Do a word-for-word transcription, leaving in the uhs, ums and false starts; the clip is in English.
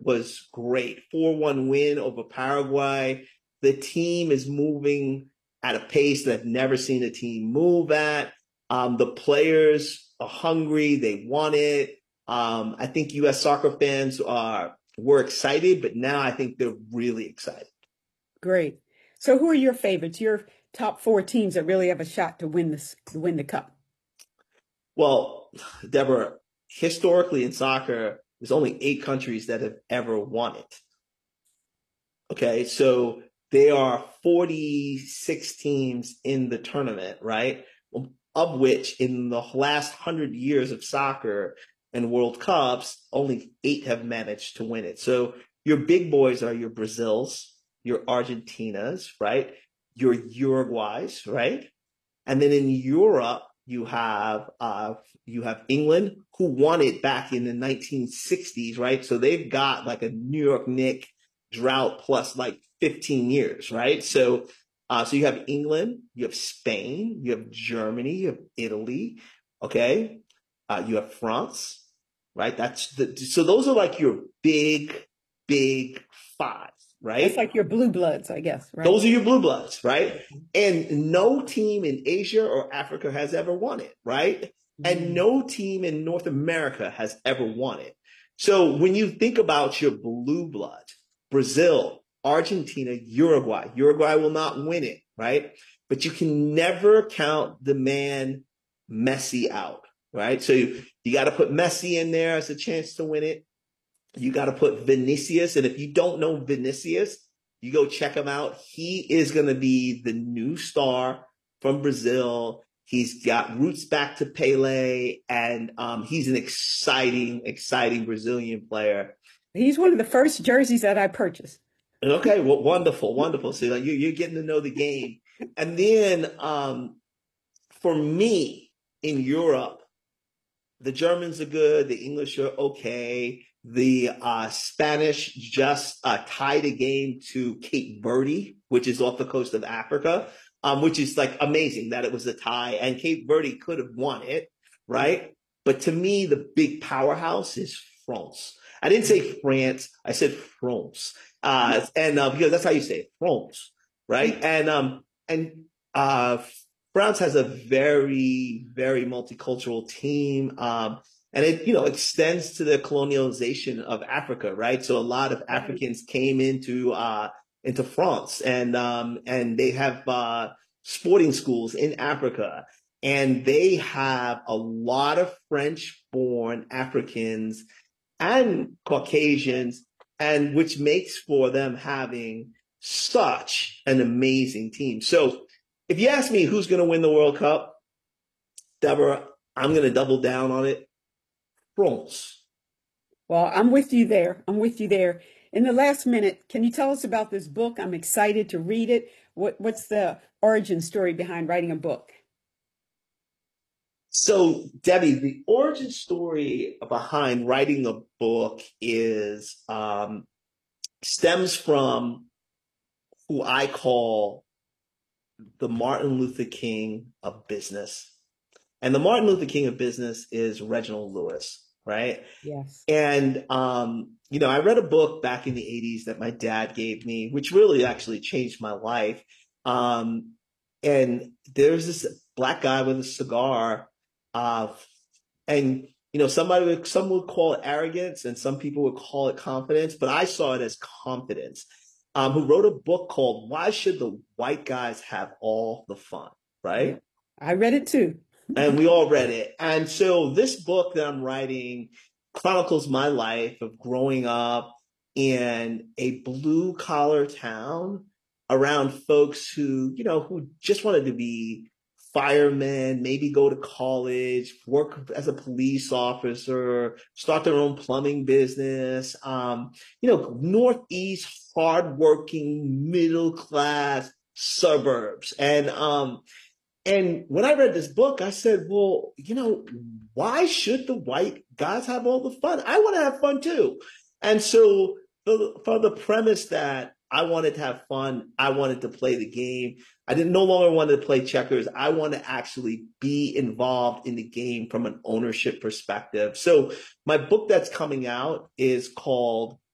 was great. four one win over Paraguay. The team is moving at a pace that I've never seen a team move at. Um, the players are hungry. They want it. Um, I think U S soccer fans are were excited, but now I think they're really excited. Great. So who are your favorites? Your top four teams that really have a shot to win this, to win the cup? Well, Deborah, historically in soccer, there's only eight countries that have ever won it. Okay, so there are forty-six teams in the tournament, right? Of which, in the last hundred years of soccer and World Cups, only eight have managed to win it. So your big boys are your Brazils, your Argentinas, right? Your Uruguays, right? And then in Europe, you have uh, you have England, who won it back in the nineteen sixties, right? So they've got like a New York Knicks drought plus like fifteen years, right? So uh, so you have England, you have Spain, you have Germany, you have Italy, okay? Uh, you have France, right? That's the so those are like your big, big five, That's right? like your blue bloods, I guess, right? Those are your blue bloods, right? And no team in Asia or Africa has ever won it, right? And Mm. no team in North America has ever won it. So when you think about your blue blood, Brazil, Argentina, Uruguay, Uruguay will not win it, right? But you can never count the man Messi out, right? So you, you got to put Messi in there as a chance to win it. You got to put Vinicius. And if you don't know Vinicius, you go check him out. He is going to be the new star from Brazil. He's got roots back to Pele, and um, he's an exciting, exciting Brazilian player. He's one of the first jerseys that I purchased. Okay, well, wonderful, wonderful. So like, you, you're getting to know the game. And then um, for me in Europe, the Germans are good. The English are okay. The uh, Spanish just uh, tied a game to Cape Verde, which is off the coast of Africa, um, which is like amazing that it was a tie. And Cape Verde could have won it, right? But to me, the big powerhouse is France. I didn't say France. I said France, uh, and uh, because that's how you say it, France, right? And um, and uh, France has a very, very multicultural team. Um, and it, you know, extends to the colonialization of Africa, right? So a lot of Right. Africans came into, uh, into France, and, um, and they have, uh, sporting schools in Africa, and they have a lot of French born Africans and Caucasians, and which makes for them having such an amazing team. So if you ask me who's going to win the World Cup, Deborah, I'm going to double down on it. France. Well, I'm with you there. I'm with you there. In the last minute, can you tell us about this book? I'm excited to read it. What, what's the origin story behind writing a book? So, Debbie, the origin story behind writing a book is um, stems from who I call the Martin Luther King of business. And the Martin Luther King of business is Reginald Lewis, right? Yes. And, um, you know, I read a book back in the eighties that my dad gave me, which really actually changed my life. Um, and there's this black guy with a cigar, uh, and, you know, somebody would, some would call it arrogance and some people would call it confidence, but I saw it as confidence, um, who wrote a book called Why Should the White Guys Have All the Fun, Yeah. right? I read it too. And we all read it. And so this book that I'm writing chronicles my life of growing up in a blue collar town around folks who, you know, who just wanted to be firemen, maybe go to college, work as a police officer, start their own plumbing business. Um, you know, Northeast, hardworking, middle class suburbs. And um, and when I read this book, I said, well, you know, why should the white guys have all the fun? I want to have fun too. And so for, for the premise that I wanted to have fun, I wanted to play the game. I didn't no longer want to play checkers. I want to actually be involved in the game from an ownership perspective. So my book that's coming out is called